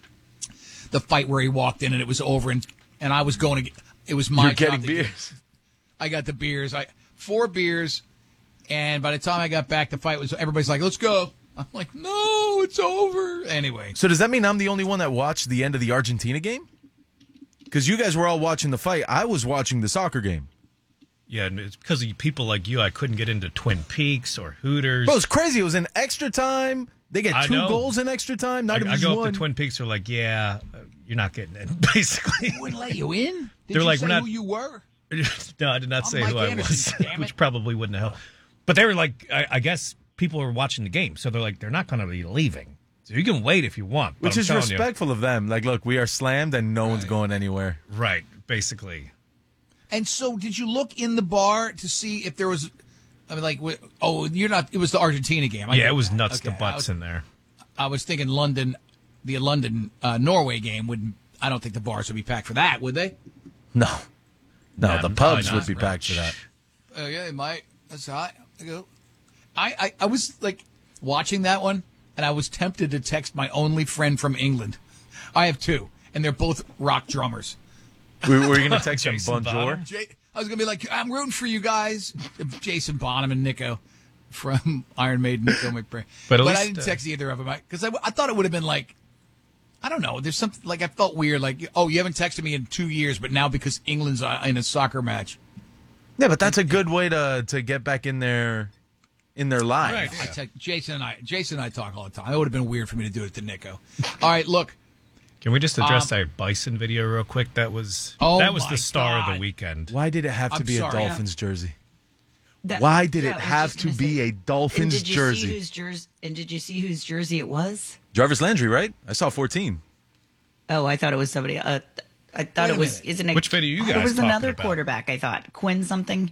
The fight where he walked in and it was over, and and I was going to. Get, it was my You're getting job to get- beers. I got the beers. I four beers, and by the time I got back, the fight was. Everybody's like, "Let's go." I'm like, "No, it's over." Anyway, So does that mean I'm the only one that watched the end of the Argentina game? Because you guys were all watching the fight. I was watching the soccer game. Yeah, and it's because of people like you. I couldn't get into Twin Peaks or Hooters. Bro, it's crazy. It was in extra time. They get I two know. goals in extra time. Not I, even I just go one. up to Twin Peaks. They're like, "Yeah, uh, you're not getting in." Basically, wouldn't let you in. Did They're you like, say "We're not- who you were?" no, I did not I'm say Mike who I Anderson, was, damn it. which probably wouldn't help. But they were like, I, I guess people are watching the game, so they're like, they're not going to be leaving. So you can wait if you want. But Which I'm is telling you- respectful of them. Like, look, we are slammed and no one's going anywhere. right? Basically, And so, did you look in the bar to see if there was? I mean, like, wh- oh, you're not. It was the Argentina game. I yeah, get it was that. nuts Okay, to I butts was, in there. I was thinking London, the London uh, Norway game would. I don't think the bars would be packed for that, would they? No. No, Nah, the probably pubs not. would be packed for that. Oh yeah, it might. That's hot. I go. I, I I was like watching that one, and I was tempted to text my only friend from England. I have two, and they're both rock drummers. We were you going to text him Jason bonjour? Bonham? Jay, I was gonna be like, I'm rooting for you guys, Jason Bonham and Nico from Iron Maiden, Nico McBrain. But But, at I least, didn't uh, text either of them because I, I thought it would have been like, I don't know. There's something like I felt weird. Like, oh, you haven't texted me in two years, but now because England's uh, in a soccer match, Yeah, but that's a good way to to get back in their in their lives. Right. I text Jason and I. Jason and I talk all the time. It would have been weird for me to do it to Nico. All right, look. Can we just address Um, that Bison video real quick? That was Oh that was my the star of God. the weekend. Why did it have to I'm be sorry. a Dolphins jersey? That- Why did yeah, it I was have just to gonna be say- a Dolphins and did you jersey? See whose jersey? And did you see whose jersey it was? Jarvis Landry, right? I saw fourteen. Oh, I thought it was somebody. Uh, I thought Wait a it was. minute. Isn't it? Which video you It guys was talking another about? quarterback. I thought Quinn something.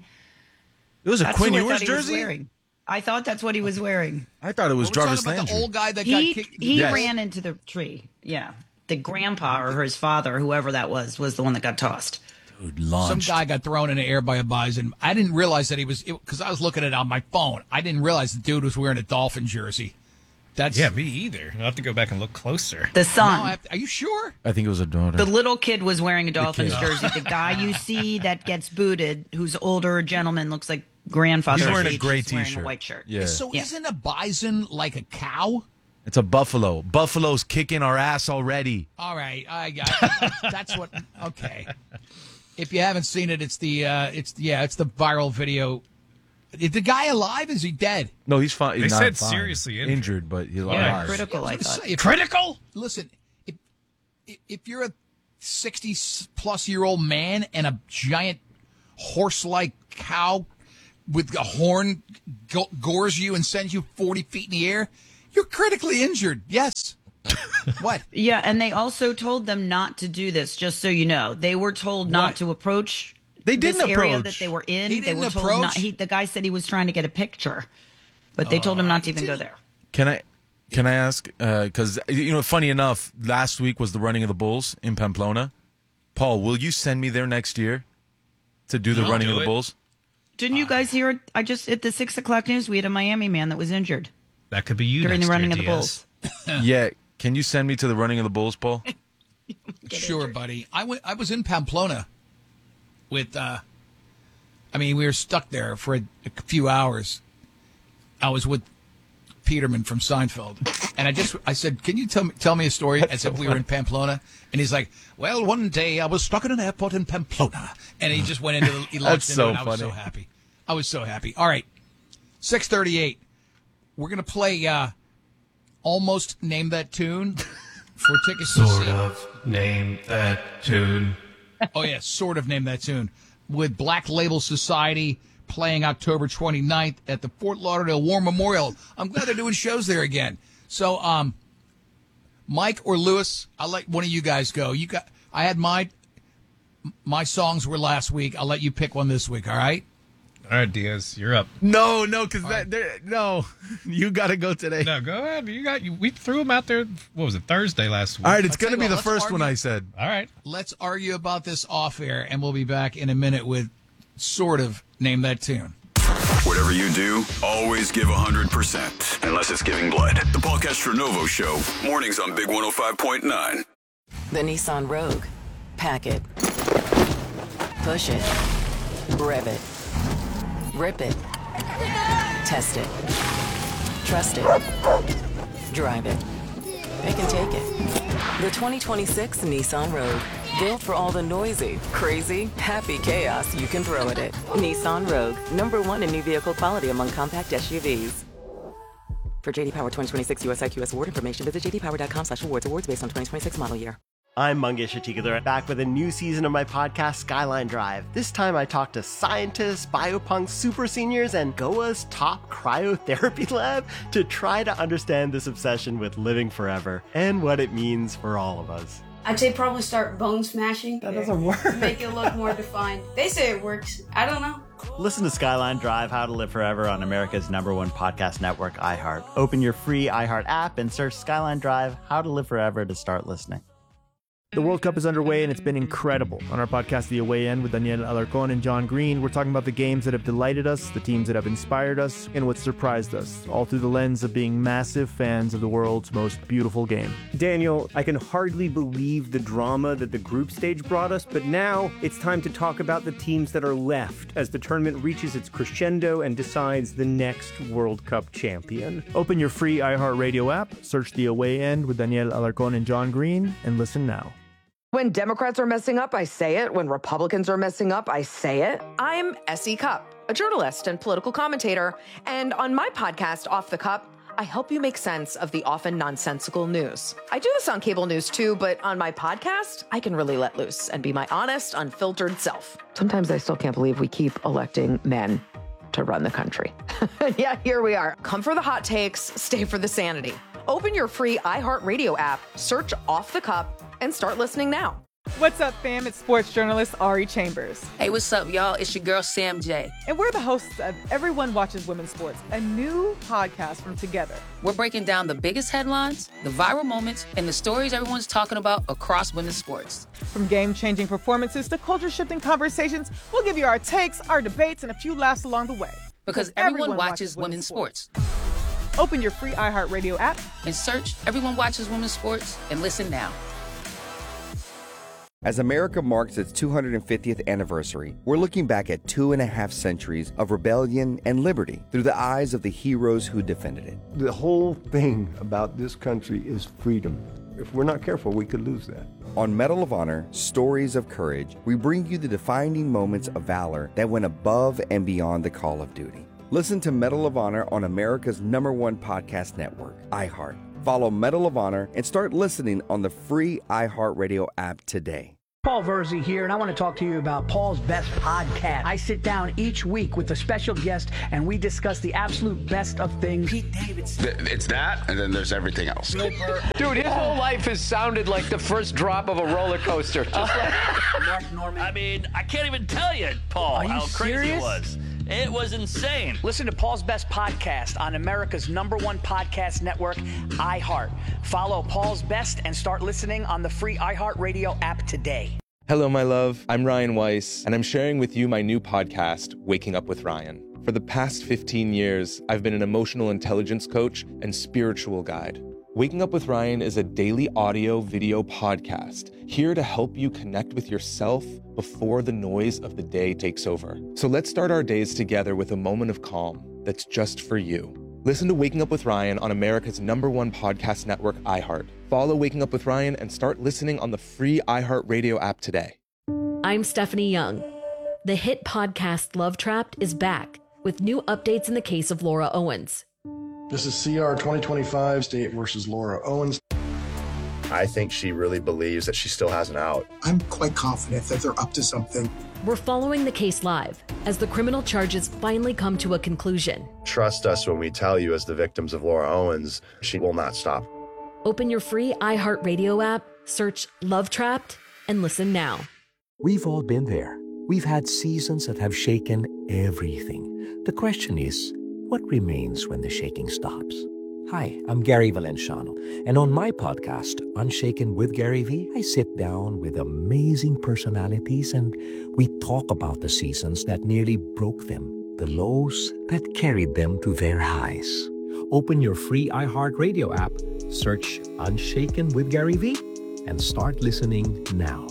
It was a That's Quinn who I Ewers thought he was jersey? wearing. I thought that's what he was wearing. I thought it was We're talking Jarvis about Landry. the old guy that He got kicked. he Yes. ran into the tree. Yeah, the grandpa or his father, whoever that was, was the one that got tossed. Dude, Some launched. guy got thrown in the air by a bison. I didn't realize that he was because I was looking at it on my phone. I didn't realize the dude was wearing a Dolphin jersey. That's Yeah, me either. I'll have to go back and look closer. The No, son. I have to- are you sure? I think it was a daughter. The little kid was wearing a Dolphins kid. jersey. The guy you see that gets booted, who's older gentleman, looks like grandfather. He's wearing a age, gray is wearing t-shirt. a white shirt. Yeah. So Yeah. isn't a bison like a cow? It's a buffalo. Buffalo's kicking our ass already. All right, I got that's what. Okay, if you haven't seen it, it's the uh, it's yeah, it's the viral video. Is the guy alive? Is he dead? No, he's fine. They not said fine. seriously injured. but he's Yeah, alive. critical. I thought. If- Critical? Listen, if if you're a sixty plus year old man and a giant horse like cow with a horn go- gores you and sends you forty feet in the air, you're critically injured. Yes. What? Yeah, and they also told them not to do this. Just so you know, they were told not What? to approach. They this didn't area approach. that they were in. He they didn't were told approach? not. He, the guy said he was trying to get a picture, but they told him not to even go there. Can I can I ask? Because you know, funny enough, last week was the running of the bulls in Pamplona. Paul, will you send me there next year to do the I'll running do of the it. bulls? Didn't you guys hear? it? I just at the six o'clock news, we had a Miami man that was injured That could be you during next the running year, of the Diaz. Bulls. Yeah. Can you send me to the running of the bulls, Paul? Sure, buddy. I went. I was in Pamplona with. uh I mean, we were stuck there for a, a few hours. I was with Peterman from Seinfeld, And I just, I said, can you tell me, tell me a story as if we were in Pamplona? And he's like, well, one day I was stuck in an airport in Pamplona. And he just went into the, he launched That's into so it, and I was funny. so happy. I was so happy. All right. six thirty-eight. We're going to play uh, Almost Name That Tune for tickets. Sort of Name That Tune. Oh, yeah, sort of Name That Tune. With Black Label Society playing October twenty-ninth at the Fort Lauderdale War Memorial. I'm glad they're doing shows there again. So, um, Mike or Lewis, I'll let one of you guys go. You got, I had my, my songs were last week. I'll let you pick one this week, all right? All right, Diaz, you're up. No, no, because that there, no, you got to go today. No, go ahead. You got you. We threw him out there. What was it? Thursday last week. All right, it's I'll tell going to you be what, the let's first one argue- I said. All right. Let's argue about this off air, and we'll be back in a minute with sort of Name That Tune. Whatever you do, always give one hundred percent. Unless it's giving blood. The Paul Castronovo Show. Mornings on Big one oh five point nine. The Nissan Rogue. Pack it. Push it. Rev it. Rip it. Test it. Trust it. Drive it. Pick and take it. The twenty twenty-six Nissan Rogue. Built for all the noisy, crazy, happy chaos you can throw at it. Nissan Rogue. Number one in new vehicle quality among compact S U Vs. For J D Power twenty twenty-six U S I Q S award information, visit j d power dot com slash awards. Awards based on twenty twenty-six model year. I'm Mangesh Hattikudur, back with a new season of my podcast, Skyline Drive. This time I talk to scientists, biopunks, super seniors, and Goa's top cryotherapy lab to try to understand this obsession with living forever and what it means for all of us. I'd say probably start bone smashing. That doesn't work. Make it look more defined. They say it works. I don't know. Listen to Skyline Drive, How to Live Forever on America's number one podcast network, iHeart. Open your free iHeart app and search Skyline Drive, How to Live Forever to start listening. The World Cup is underway and it's been incredible. On our podcast, The Away End, with Daniel Alarcón and John Green, we're talking about the games that have delighted us, the teams that have inspired us, and what surprised us, all through the lens of being massive fans of the world's most beautiful game. Daniel, I can hardly believe the drama that the group stage brought us, but now it's time to talk about the teams that are left as the tournament reaches its crescendo and decides the next World Cup champion. Open your free iHeartRadio app, search The Away End with Daniel Alarcón and John Green, and listen now. When Democrats are messing up, I say it. When Republicans are messing up, I say it. I'm Essie Cupp, a journalist and political commentator. And on my podcast, Off the Cup, I help you make sense of the often nonsensical news. I do this on cable news too, but on my podcast, I can really let loose and be my honest, unfiltered self. Sometimes I still can't believe we keep electing men to run the country. Yeah, here we are. Come for the hot takes, stay for the sanity. Open your free iHeartRadio app, search Off the Cup, and start listening now. What's up, fam? It's sports journalist Ari Chambers. Hey, what's up, y'all? It's your girl, Sam J. And we're the hosts of Everyone Watches Women's Sports, a new podcast from Together. We're breaking down the biggest headlines, the viral moments, and the stories everyone's talking about across women's sports. From game-changing performances to culture-shifting conversations, we'll give you our takes, our debates, and a few laughs along the way. Because everyone, everyone watches, watches women's sports. sports. Open your free iHeartRadio app and search Everyone Watches Women's Sports and listen now. As America marks its two hundred fiftieth anniversary, we're looking back at two and a half centuries of rebellion and liberty through the eyes of the heroes who defended it. The whole thing about this country is freedom. If we're not careful, we could lose that. On Medal of Honor, Stories of Courage, we bring you the defining moments of valor that went above and beyond the call of duty. Listen to Medal of Honor on America's number one podcast network, iHeart. Follow Medal of Honor and start listening on the free iHeartRadio app today. Paul Verzi here, and I want to talk to you about Paul's Best Podcast. I sit down each week with a special guest, and we discuss the absolute best of things. Pete Davidson. It's that, and then there's everything else. Dude, his whole life has sounded like the first drop of a roller coaster. Just like Mark Norman. I mean, I can't even tell you, Paul, Are you how crazy serious? it was. It was insane. Listen to Paul's Best Podcast on America's number one podcast network, iHeart. Follow Paul's Best and start listening on the free iHeartRadio app today. Hello, my love. I'm Ryan Weiss, and I'm sharing with you my new podcast, Waking Up with Ryan. For the past fifteen years, I've been an emotional intelligence coach and spiritual guide. Waking Up with Ryan is a daily audio video podcast here to help you connect with yourself before the noise of the day takes over. So let's start our days together with a moment of calm that's just for you. Listen to Waking Up with Ryan on America's number one podcast network, iHeart. Follow Waking Up with Ryan and start listening on the free iHeartRadio app today. I'm Stephanie Young. The hit podcast Love Trapped is back with new updates in the case of Laura Owens. This is C R twenty twenty-five, State versus Laura Owens. I think she really believes that she still has an out. I'm quite confident that they're up to something. We're following the case live as the criminal charges finally come to a conclusion. Trust us when we tell you, as the victims of Laura Owens, she will not stop. Open your free iHeartRadio app, search Love Trapped, and listen now. We've all been there. We've had seasons that have shaken everything. The question is, what remains when the shaking stops? Hi, I'm Gary Valenciano, and on my podcast, Unshaken with Gary V, I sit down with amazing personalities and we talk about the seasons that nearly broke them, the lows that carried them to their highs. Open your free iHeartRadio app, search Unshaken with Gary V, and start listening now.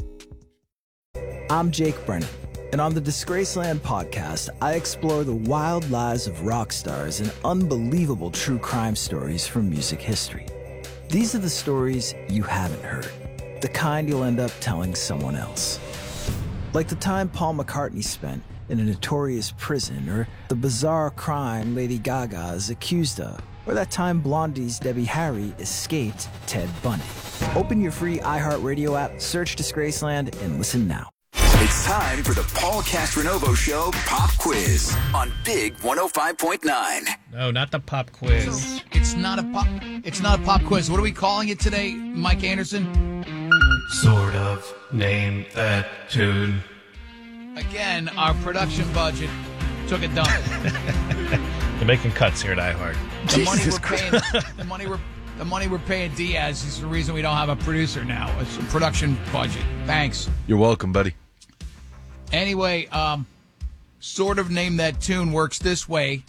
I'm Jake Brennan, and on the Disgraceland podcast, I explore the wild lives of rock stars and unbelievable true crime stories from music history. These are the stories you haven't heard, the kind you'll end up telling someone else. Like the time Paul McCartney spent in a notorious prison, or the bizarre crime Lady Gaga is accused of, or that time Blondie's Debbie Harry escaped Ted Bundy. Open your free iHeartRadio app, search Disgraceland, and listen now. It's time for the Paul Castronovo Show Pop Quiz on Big one oh five point nine. No, not the pop quiz. So, it's not a pop. It's not a pop quiz. What are we calling it today, Mike Anderson? Sort of. Name that tune. Again, our production budget took a dump. They're making cuts here at iHeart. The money we're paying. The money we're. The money we're paying Diaz is the reason we don't have a producer now. It's a production budget. Thanks. You're welcome, buddy. Anyway, um, sort of name that tune works this way.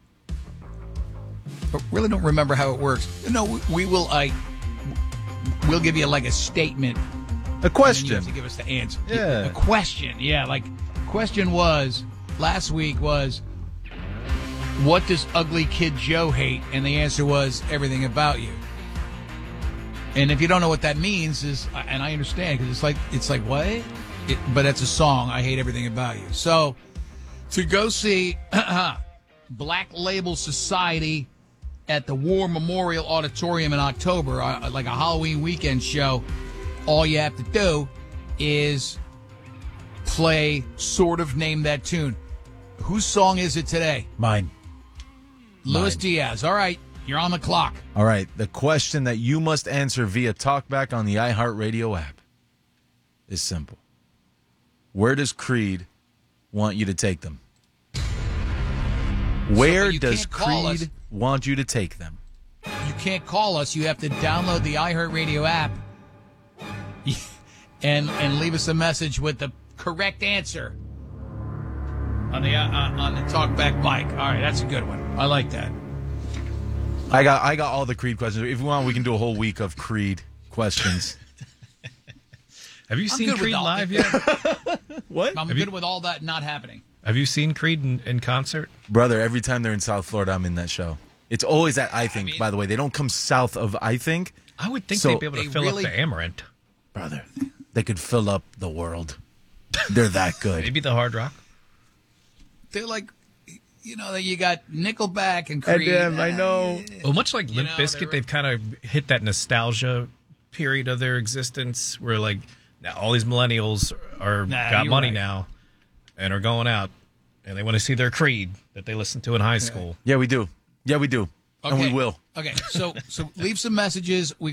But really don't remember how it works. No, we, we will. I uh, we'll give you like a statement, a question. You have to give us the answer. Yeah, a question. Yeah, like question was last week was, what does Ugly Kid Joe hate? And the answer was everything about you. And if you don't know what that means, is and I understand because it's like it's like what? It, but it's a song. I hate everything about you. So to go see Black Label Society at the War Memorial Auditorium in October, uh, like a Halloween weekend show, all you have to do is play Sort of Name That Tune. Whose song is it today? Mine. Luis Mine. Diaz. All right, you're on the clock. All right, the question that you must answer via TalkBack on the iHeartRadio app is simple. Where does Creed want you to take them? Where so, does Creed us. want you to take them? You can't call us. You have to download the iHeartRadio app and and leave us a message with the correct answer on the uh, on the TalkBack mic. All right, that's a good one. I like that. I got I got all the Creed questions. If we want, we can do a whole week of Creed questions. Have you I'm seen Creed live yet? What? I'm Have good you, with all that not happening. Have you seen Creed in, in concert? Brother, every time they're in South Florida, I'm in that show. It's always at I Think, I mean, by the way. They don't come south of I Think. I would think so they'd be able to they fill really, up the Amarant. Brother, they could fill up the world. They're that good. Maybe the Hard Rock. They're like, you know, you got Nickelback and Creed. And, um, I know. Well, much like Limp know, Bizkit, they've kind of hit that nostalgia period of their existence where, like, now all these millennials are nah, got money right. now and are going out and they want to see their Creed that they listened to in high school. Yeah, we do. Yeah, we do. Okay. And we will. Okay, so so leave some messages. We